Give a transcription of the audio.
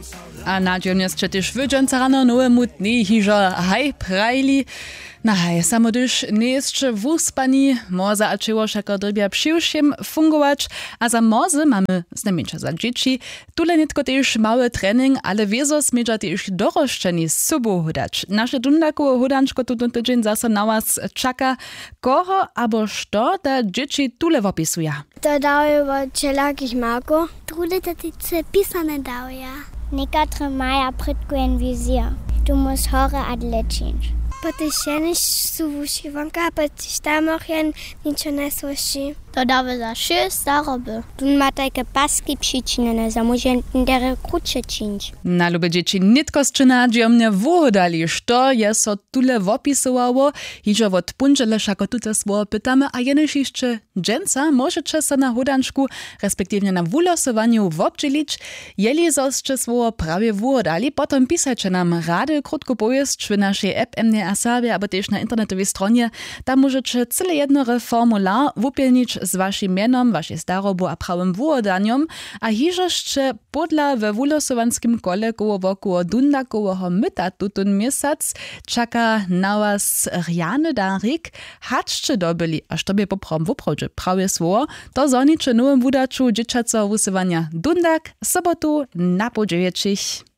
A nadziemnie ste też wydząca rano nowemu dni hiżo haj prajli. Na haj, samo gdyż nie jeszcze wuspani, może a czyło szako drybia przyjszym fungować, a za mozy mamy znamiencze za dzieci. Tule nitko też mały trening, ale wiezo smieża też doroszczeni z sobą hudać. Nasze dundakowe hudanczko tu tydzień zase na was czeka, koho albo što da dzieci tule opisuje. To daje od wszelakich marko. Tule to tyce pisane daje. Niektóre mają prydkuen wizję. Du musst hore adlecić. Potyś ja nie suwuszywanka, potyś tam auch ja nic nie słyszy. To daje za sześć zaroby. Tu ma takie paski przycinane, za może dere krucze czynić. Na lube dzieci nitko zczyna dziomnie wuhodali, što je so tule opisowało, hiżo od punżele szako tute słowo pytamy, a jeneż jeszcze dżęca możecie se na hudanczku, respektywnie na wulosowaniu wobdzielić, jeli zoscze słowo prawie wuhodali, potem pisajcie nam rady, krótko pojazd w naszej app MNA Serbia, aber też na internetowej stronie. Tam możecie cyle jednore formular wypełnić z waszym mianem, waszej starobu a prawym wuhodaniom, a hiżoszcze podla we wulosowanskim kole koło dundakowoho myta tutun miesiąc czeka na was rjany darik, haczcie dobyli, aż tobie poprom wuprodzie prawie słowo, to zonicze nowym wudaczu dzieciaco wusywania dundak, sobotu na podziewieczich.